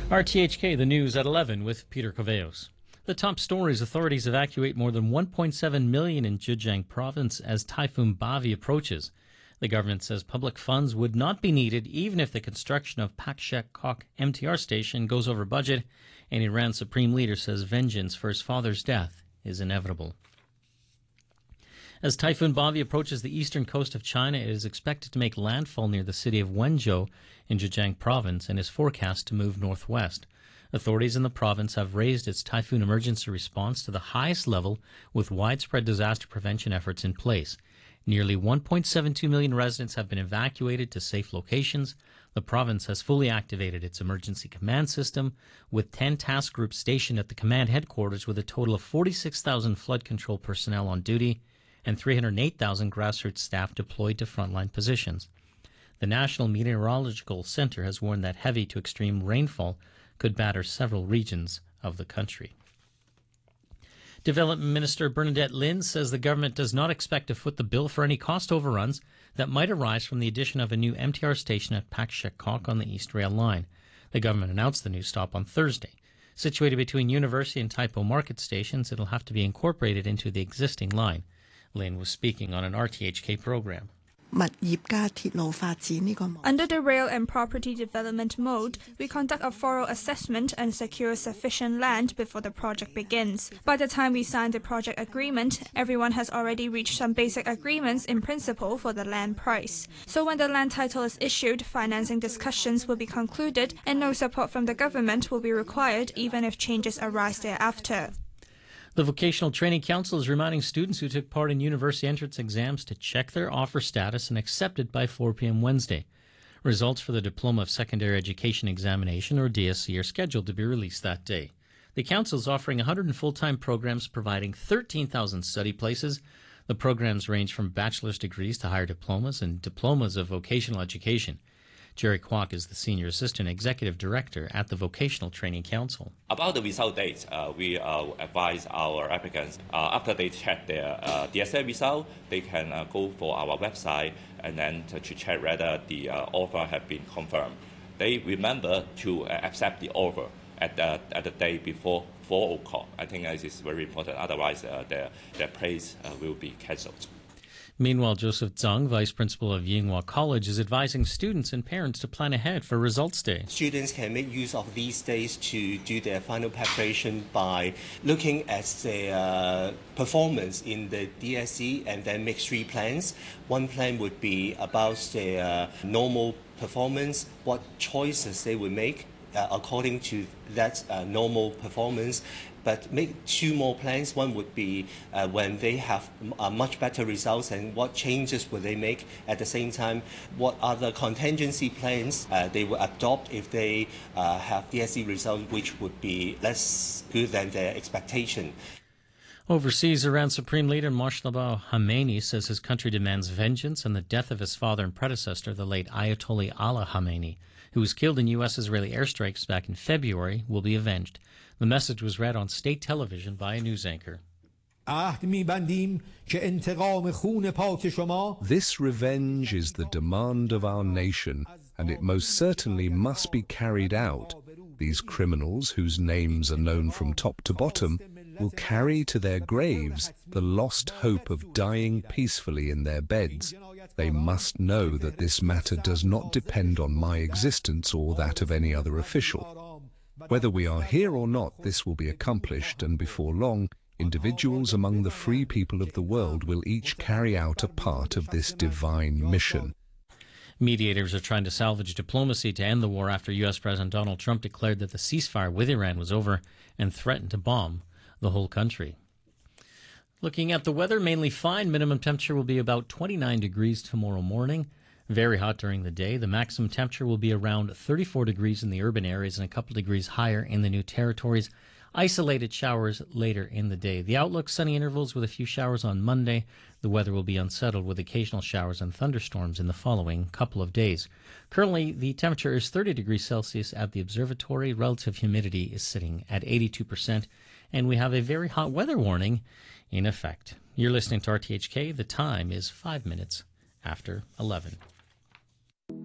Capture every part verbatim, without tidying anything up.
R T H K, the news at eleven with Peter Coveos. The top stories: authorities evacuate more than one point seven million in Zhejiang province as Typhoon Bavi approaches. The government says public funds would not be needed even if the construction of Pakshek-Kok M T R station goes over budget, and Iran's supreme leader says vengeance for his father's death is inevitable. As Typhoon Bavi approaches the eastern coast of China, it is expected to make landfall near the city of Wenzhou in Zhejiang province and is forecast to move northwest. Authorities in the province have raised its typhoon emergency response to the highest level with widespread disaster prevention efforts in place. Nearly one point seven two million residents have been evacuated to safe locations. The province has fully activated its emergency command system, with ten task groups stationed at the command headquarters with a total of forty-six thousand flood control personnel on duty and three hundred eight thousand grassroots staff deployed to frontline positions. The National Meteorological Center has warned that heavy to extreme rainfall could batter several regions of the country. Development Minister Bernadette Lin says the government does not expect to foot the bill for any cost overruns that might arise from the addition of a new M T R station at Pakshek-Kok on the East Rail Line. The government announced the new stop on Thursday. Situated between University and Taipo Market stations, it will have to be incorporated into the existing line. Lin was speaking on an R T H K program. Under the rail and property development mode, we conduct a thorough assessment and secure sufficient land before the project begins. By the time we sign the project agreement, everyone has already reached some basic agreements in principle for the land price. So when the land title is issued, financing discussions will be concluded and no support from the government will be required even if changes arise thereafter. The Vocational Training Council is reminding students who took part in university entrance exams to check their offer status and accept it by four p.m. Wednesday. Results for the Diploma of Secondary Education Examination, or D S C, are scheduled to be released that day. The Council is offering one hundred full-time programs providing thirteen thousand study places. The programs range from bachelor's degrees to higher diplomas and diplomas of vocational education. Jerry Kwok is the Senior Assistant Executive Director at the Vocational Training Council. About the result date, uh, we uh, advise our applicants, uh, after they check their uh, D S A result, they can uh, go for our website and then to, to check whether the uh, offer has been confirmed. They remember to uh, accept the offer at the, at the day before four o'clock. I think this is very important, otherwise uh, their, their place uh, will be cancelled. Meanwhile, Joseph Zhang, Vice Principal of Yinghua College, is advising students and parents to plan ahead for results day. Students can make use of these days to do their final preparation by looking at their uh, performance in the D S C and then make three plans. One plan would be about their uh, normal performance, what choices they would make uh, according to that uh, normal performance. But make two more plans. One would be uh, when they have uh, much better results and what changes will they make. At the same time, what other contingency plans uh, they will adopt if they uh, have D S C results which would be less good than their expectation. Overseas, Iran's Supreme Leader Mojtaba Khamenei says his country demands vengeance on the death of his father and predecessor, the late Ayatollah Ali Khamenei, who was killed in U S-Israeli airstrikes back in February, will be avenged. The message was read on state television by a news anchor. This revenge is the demand of our nation, and it most certainly must be carried out. These criminals, whose names are known from top to bottom, will carry to their graves the lost hope of dying peacefully in their beds. They must know that this matter does not depend on my existence or that of any other official. Whether we are here or not, this will be accomplished, and before long, individuals among the free people of the world will each carry out a part of this divine mission. Mediators are trying to salvage diplomacy to end the war after U S President Donald Trump declared that the ceasefire with Iran was over and threatened to bomb the whole country. Looking at the weather, mainly fine. Minimum temperature will be about twenty-nine degrees tomorrow morning. Very hot during the day. The maximum temperature will be around thirty-four degrees in the urban areas and a couple degrees higher in the new territories. Isolated showers later in the day. The outlook, sunny intervals with a few showers on Monday. The weather will be unsettled with occasional showers and thunderstorms in the following couple of days. Currently, the temperature is thirty degrees Celsius at the observatory. Relative humidity is sitting at eighty-two percent. And we have a very hot weather warning in effect. You're listening to R T H K. The time is five minutes after eleven.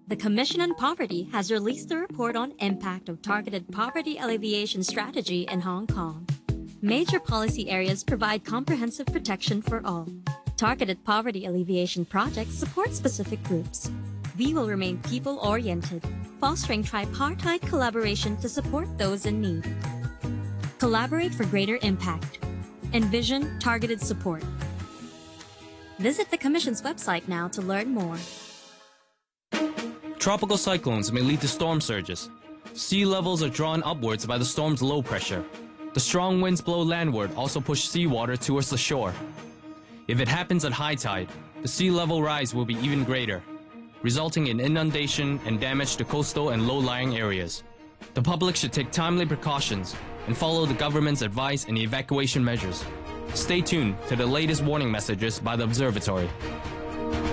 The Commission on Poverty has released a report on impact of targeted poverty alleviation strategy in Hong Kong. Major policy areas provide comprehensive protection for all. Targeted poverty alleviation projects support specific groups. We will remain people-oriented, fostering tripartite collaboration to support those in need. Collaborate for greater impact. Envision targeted support. Visit the Commission's website now to learn more. Tropical cyclones may lead to storm surges. Sea levels are drawn upwards by the storm's low pressure. The strong winds blow landward also push seawater towards the shore. If it happens at high tide, the sea level rise will be even greater, resulting in inundation and damage to coastal and low-lying areas. The public should take timely precautions and follow the government's advice and evacuation measures. Stay tuned to the latest warning messages by the observatory.